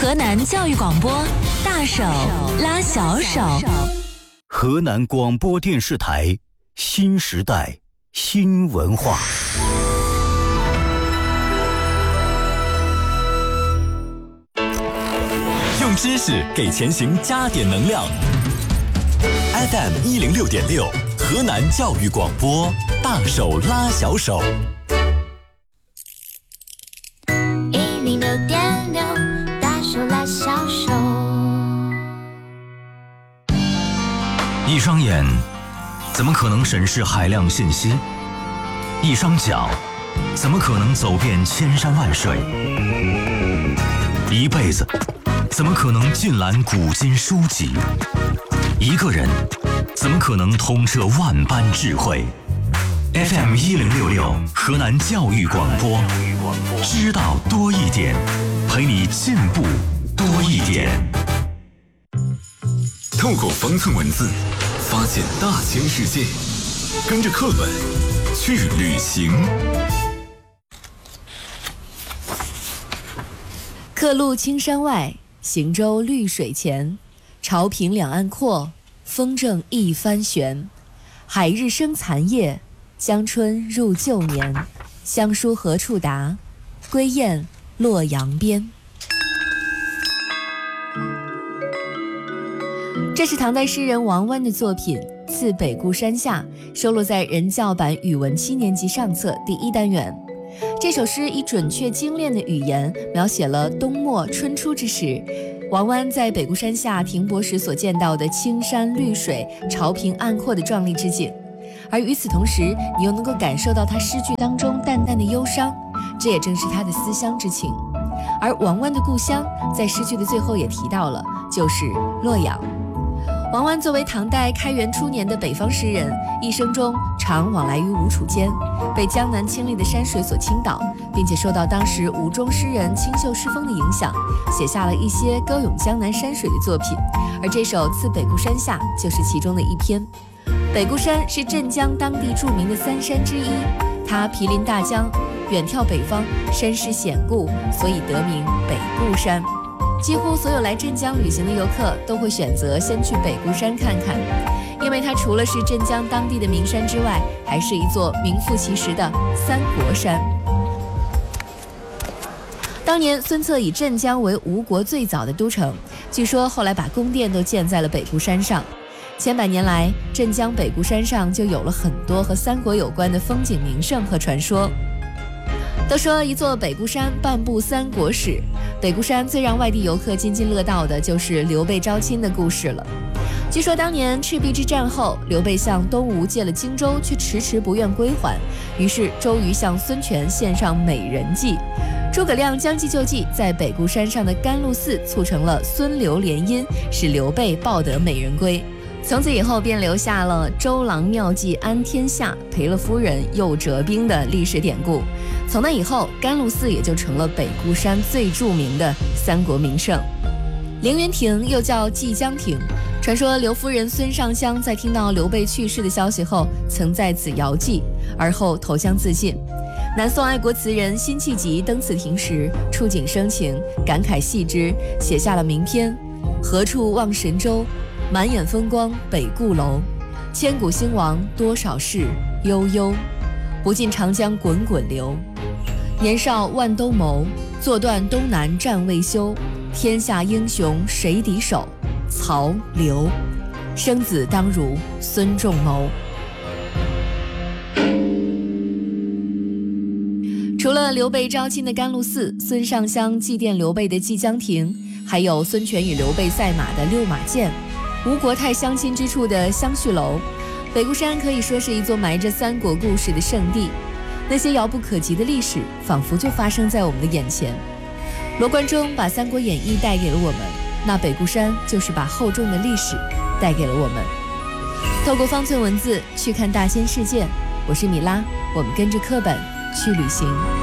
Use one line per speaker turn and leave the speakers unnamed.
河南教育广播，大手拉小手。
河南广播电视台新时代新文化。
用知识给前行加点能量。FM 106.6，河南教育广播，大手拉小手。
106.6，大手拉小手。
一双眼怎么可能审视海量信息？一双脚怎么可能走遍千山万水？一辈子怎么可能尽览古今书籍？一个人怎么可能通彻万般智慧？ FM 106.6，河南教育广播，知道多一点，陪你进步多一点。
透过方寸文字，发现大千世界，跟着课本去旅行。
客路青山外，行舟绿水前。潮平两岸阔，风正一帆悬。海日生残夜，江春入旧年。乡书何处达？归雁洛阳边。这是唐代诗人王湾的作品《次北固山下》，收录在人教版语文7年级上册第1单元。这首诗以准确精炼的语言描写了冬末春初之时，王湾在北固山下停泊时所见到的青山绿水、潮平岸阔的壮丽之景。而与此同时，你又能够感受到他诗句当中淡淡的忧伤，这也正是他的思乡之情。而王湾的故乡在诗句的最后也提到了，就是洛阳。王湾作为唐代开元初年的北方诗人，一生中常往来于吴楚间，被江南清丽的山水所倾倒，并且受到当时吴中诗人清秀诗风的影响，写下了一些歌咏江南山水的作品，而这首《次北固山下》就是其中的一篇。北固山是镇江当地著名的3山之一，它毗邻大江，远眺北方，山势险固，所以得名北固山。几乎所有来镇江旅行的游客都会选择先去北固山看看，因为它除了是镇江当地的名山之外，还是一座名副其实的三国山。当年孙策以镇江为吴国最早的都城，据说后来把宫殿都建在了北固山上。千百年来，镇江北固山上就有了很多和三国有关的风景名胜和传说。都说一座北固山半部三国史，北固山最让外地游客津津乐道的就是刘备招亲的故事了。据说当年赤壁之战后，刘备向东吴借了荆州，却迟迟不愿归还，于是周瑜向孙权献上美人计，诸葛亮将计就计，在北固山上的甘露寺促成了孙刘联姻，使刘备抱得美人归。从此以后便留下了周郎妙计安天下，赔了夫人又折兵的历史典故。从那以后，甘露寺也就成了北固山最著名的三国名胜。凌云亭又叫蓟江亭，传说刘夫人孙尚香在听到刘备去世的消息后，曾在此遥祭，而后投江自尽。南宋爱国词人辛弃疾登此亭时，触景生情，感慨系之，写下了名篇：何处望神州，满眼风光北固楼。千古兴亡多少事，悠悠，不尽长江滚滚流。年少万兜鍪，坐断东南战未休。天下英雄谁敌手？曹刘。生子当如孙仲谋。除了刘备招亲的甘露寺，孙尚香祭奠刘备的蓟江亭，还有孙权与刘备赛马的六马涧，吴国泰相亲之处的相叙楼。北固山可以说是一座埋着三国故事的圣地，那些遥不可及的历史仿佛就发生在我们的眼前。罗贯中把《三国演义》带给了我们，那北固山就是把厚重的历史带给了我们。透过方寸文字去看大千世界，我是米拉，我们跟着课本去旅行。